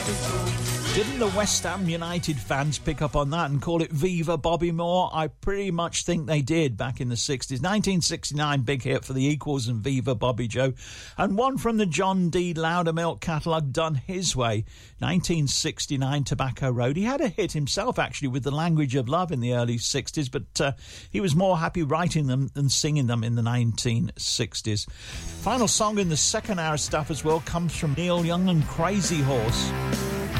Didn't the West Ham United fans pick up on that and call it Viva Bobby Moore? I pretty much think they did back in the 60s. 1969, big hit for the Equals and Viva Bobby Joe. And one from the John D. Loudermilk catalogue, done his way. 1969, Tobacco Road. He had a hit himself, actually, with The Language of Love in the early 60s, but he was more happy writing them than singing them in the 1960s. Final song in the second hour stuff as well comes from Neil Young and Crazy Horse.